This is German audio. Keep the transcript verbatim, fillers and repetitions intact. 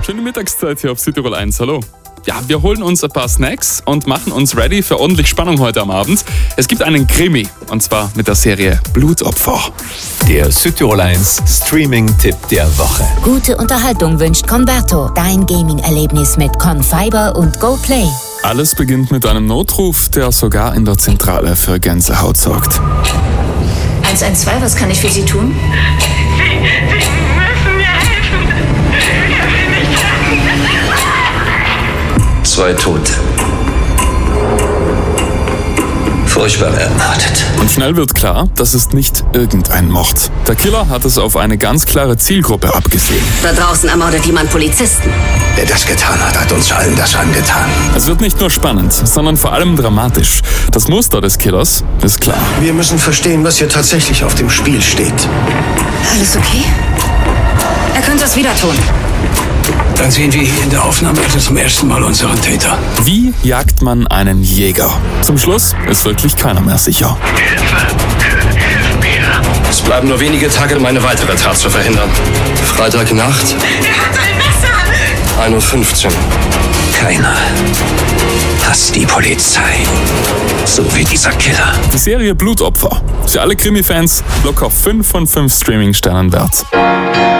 Schöne Mittagszeit hier auf Südtirol eins, hallo. Ja, wir holen uns ein paar Snacks und machen uns ready für ordentlich Spannung heute am Abend. Es gibt einen Krimi, und zwar mit der Serie Blutopfer. Der Südtirol eins Streaming-Tipp der Woche. Gute Unterhaltung wünscht Converto, dein Gaming-Erlebnis mit Confiber und GoPlay. Alles beginnt mit einem Notruf, der sogar in der Zentrale für Gänsehaut sorgt. eins eins zwei, was kann ich für Sie tun? Sie, Sie müssen mir helfen. Er will mich retten. Zwei Tote. Furchtbar ermordet. Und schnell wird klar, das ist nicht irgendein Mord. Der Killer hat es auf eine ganz klare Zielgruppe abgesehen. Da draußen ermordet jemand Polizisten. Wer das getan hat, hat uns allen das angetan. Es wird nicht nur spannend, sondern vor allem dramatisch. Das Muster des Killers ist klar. Wir müssen verstehen, was hier tatsächlich auf dem Spiel steht. Alles okay? Er könnte es wieder tun. Dann sehen wir hier in der Aufnahme also zum ersten Mal unseren Täter. Wie jagt man einen Jäger? Zum Schluss ist wirklich keiner mehr sicher. Hilfe, hilf mir. Es bleiben nur wenige Tage, um eine weitere Tat zu verhindern. Freitagnacht, Er hat ein Messer. ein Uhr fünfzehn. Keiner hasst die Polizei. So wie dieser Killer. Die Serie Blutopfer. Für alle Krimi-Fans locker fünf von fünf Streaming-Sternen wert.